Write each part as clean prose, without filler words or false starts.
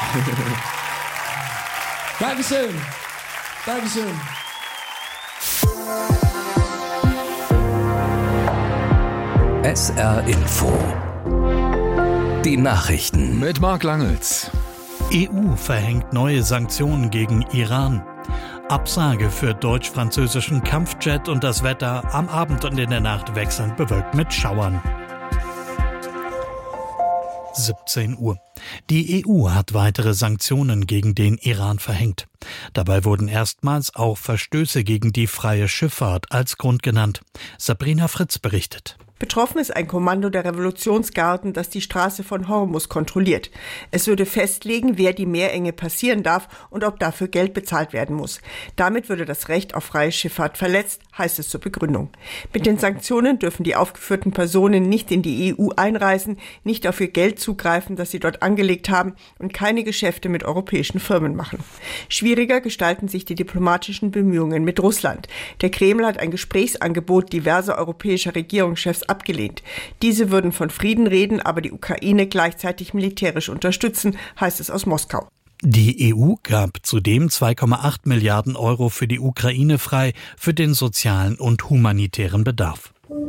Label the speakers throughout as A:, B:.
A: Dankeschön. Dankeschön.
B: SR Info. Die Nachrichten.
C: Mit Marc Langels.
D: EU verhängt neue Sanktionen gegen Iran. Absage für deutsch-französischen Kampfjet und das Wetter am Abend und in der Nacht wechselnd bewölkt mit Schauern. 17 Uhr. Die EU hat weitere Sanktionen gegen den Iran verhängt. Dabei wurden erstmals auch Verstöße gegen die freie Schifffahrt als Grund genannt. Sabrina Fritz berichtet.
E: Betroffen ist ein Kommando der Revolutionsgarden, das die Straße von Hormuz kontrolliert. Es würde festlegen, wer die Meerenge passieren darf und ob dafür Geld bezahlt werden muss. Damit würde das Recht auf freie Schifffahrt verletzt, heißt es zur Begründung. Mit den Sanktionen dürfen die aufgeführten Personen nicht in die EU einreisen, nicht auf ihr Geld zugreifen, das sie dort angelegt haben und keine Geschäfte mit europäischen Firmen machen. Schwieriger gestalten sich die diplomatischen Bemühungen mit Russland. Der Kreml hat ein Gesprächsangebot diverser europäischer Regierungschefs abgelehnt. Diese würden von Frieden reden, aber die Ukraine gleichzeitig militärisch unterstützen, heißt es aus Moskau.
D: Die EU gab zudem 2,8 Milliarden Euro für die Ukraine frei für den sozialen und humanitären Bedarf.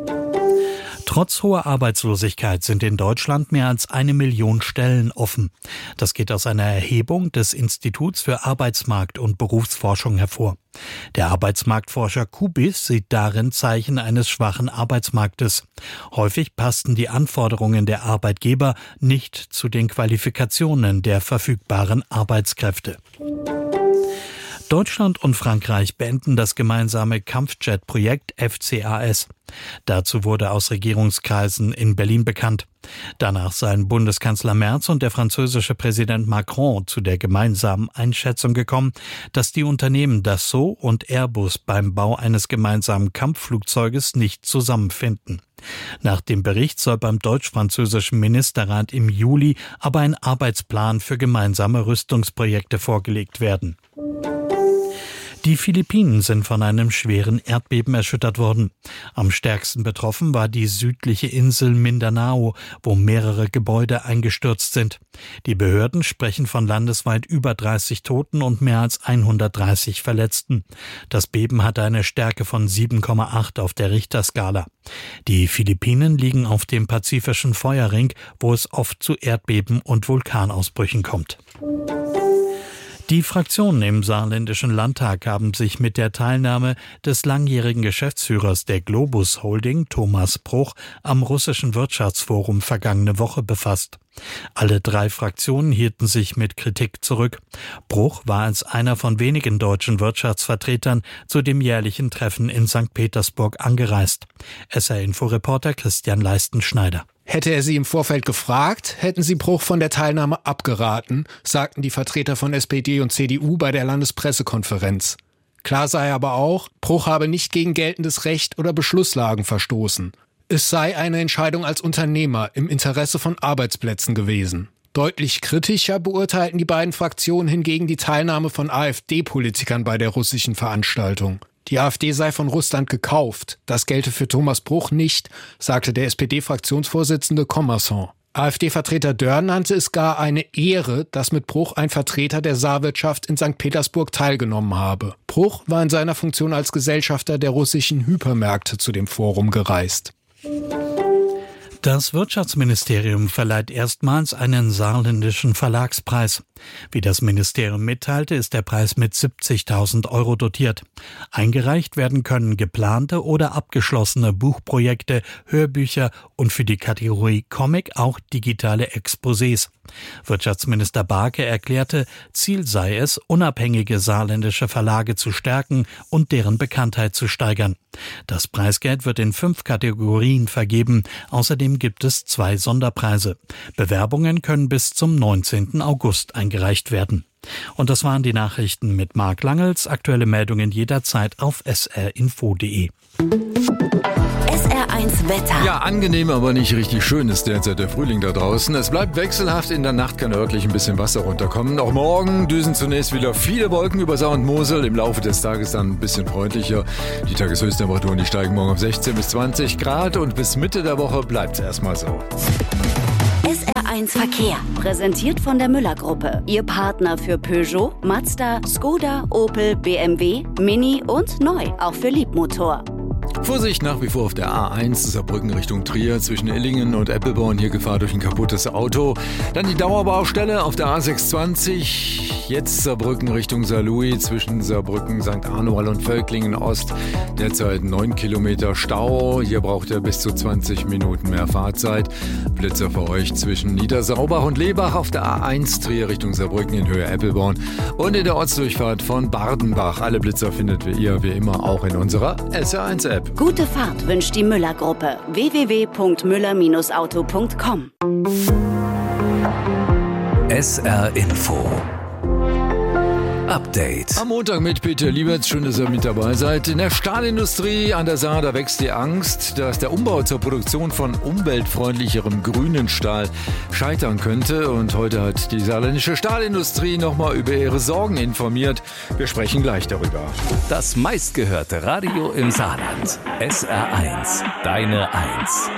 D: Trotz hoher Arbeitslosigkeit sind in Deutschland mehr als 1 Million Stellen offen. Das geht aus einer Erhebung des Instituts für Arbeitsmarkt- und Berufsforschung hervor. Der Arbeitsmarktforscher Kubis sieht darin Zeichen eines schwachen Arbeitsmarktes. Häufig passten die Anforderungen der Arbeitgeber nicht zu den Qualifikationen der verfügbaren Arbeitskräfte. Deutschland und Frankreich beenden das gemeinsame Kampfjet-Projekt FCAS. Dazu wurde aus Regierungskreisen in Berlin bekannt. Danach seien Bundeskanzler Merz und der französische Präsident Macron zu der gemeinsamen Einschätzung gekommen, dass die Unternehmen Dassault und Airbus beim Bau eines gemeinsamen Kampfflugzeuges nicht zusammenfinden. Nach dem Bericht soll beim deutsch-französischen Ministerrat im Juli aber ein Arbeitsplan für gemeinsame Rüstungsprojekte vorgelegt werden. Die Philippinen sind von einem schweren Erdbeben erschüttert worden. Am stärksten betroffen war die südliche Insel Mindanao, wo mehrere Gebäude eingestürzt sind. Die Behörden sprechen von landesweit über 30 Toten und mehr als 130 Verletzten. Das Beben hatte eine Stärke von 7,8 auf der Richterskala. Die Philippinen liegen auf dem pazifischen Feuerring, wo es oft zu Erdbeben und Vulkanausbrüchen kommt. Die Fraktionen im saarländischen Landtag haben sich mit der Teilnahme des langjährigen Geschäftsführers der Globus Holding, Thomas Bruch, am russischen Wirtschaftsforum vergangene Woche befasst. Alle 3 Fraktionen hielten sich mit Kritik zurück. Bruch war als einer von wenigen deutschen Wirtschaftsvertretern zu dem jährlichen Treffen in St. Petersburg angereist. SR-Info-Reporter Christian Leistenschneider.
F: Hätte er sie im Vorfeld gefragt, hätten sie Bruch von der Teilnahme abgeraten, sagten die Vertreter von SPD und CDU bei der Landespressekonferenz. Klar sei aber auch, Bruch habe nicht gegen geltendes Recht oder Beschlusslagen verstoßen. Es sei eine Entscheidung als Unternehmer im Interesse von Arbeitsplätzen gewesen. Deutlich kritischer beurteilten die beiden Fraktionen hingegen die Teilnahme von AfD-Politikern bei der russischen Veranstaltung. Die AfD sei von Russland gekauft. Das gelte für Thomas Bruch nicht, sagte der SPD-Fraktionsvorsitzende Commerson. AfD-Vertreter Dörr nannte es gar eine Ehre, dass mit Bruch ein Vertreter der Saarwirtschaft in St. Petersburg teilgenommen habe. Bruch war in seiner Funktion als Gesellschafter der russischen Hypermärkte zu dem Forum gereist.
D: Das Wirtschaftsministerium verleiht erstmals einen saarländischen Verlagspreis. Wie das Ministerium mitteilte, ist der Preis mit 70.000 Euro dotiert. Eingereicht werden können geplante oder abgeschlossene Buchprojekte, Hörbücher und für die Kategorie Comic auch digitale Exposés. Wirtschaftsminister Barke erklärte, Ziel sei es, unabhängige saarländische Verlage zu stärken und deren Bekanntheit zu steigern. Das Preisgeld wird in 5 Kategorien vergeben. Außerdem gibt es 2 Sonderpreise. Bewerbungen können bis zum 19. August eingereicht werden. Und das waren die Nachrichten mit Marc Langels. Aktuelle Meldungen jederzeit auf srinfo.de.
B: SR1 Wetter.
C: Ja, angenehm, aber nicht richtig schön ist derzeit der Frühling da draußen. Es bleibt wechselhaft, in der Nacht kann örtlich ein bisschen Wasser runterkommen. Auch morgen düsen zunächst wieder viele Wolken über Saar und Mosel. Im Laufe des Tages dann ein bisschen freundlicher. Die Tageshöchsttemperaturen, die steigen morgen auf 16 bis 20 Grad und bis Mitte der Woche bleibt es erstmal so.
B: SR1
G: A1 Verkehr. Präsentiert von der Müller-Gruppe. Ihr Partner für Peugeot, Mazda, Skoda, Opel, BMW, Mini und neu, auch für Liebmotor.
C: Vorsicht nach wie vor auf der A1 Saarbrücken Richtung Trier zwischen Illingen und Eppelborn. Hier Gefahr durch ein kaputtes Auto. Dann die Dauerbaustelle auf der A620. Jetzt Saarbrücken Richtung Saarlouis zwischen Saarbrücken, St. Arnold und Völklingen Ost. Derzeit 9 Kilometer Stau. Hier braucht er bis zu 20 Minuten mehr Fahrzeit. Blitzer für euch zwischen Niedersaubach und Lebach auf der A1 Trier Richtung Saarbrücken in Höhe Eppelborn. Und in der Ortsdurchfahrt von Bardenbach. Alle Blitzer findet ihr wie immer auch in unserer SR1-App.
G: Gute Fahrt wünscht die Müller-Gruppe. www.müller-auto.com.
B: SR Info Update.
C: Am Montag mit Peter Lieberts, schön, dass ihr mit dabei seid. In der Stahlindustrie an der Saar, da wächst die Angst, dass der Umbau zur Produktion von umweltfreundlicherem grünen Stahl scheitern könnte. Und heute hat die saarländische Stahlindustrie nochmal über ihre Sorgen informiert. Wir sprechen gleich darüber.
B: Das meistgehörte Radio im Saarland. SR1, deine 1.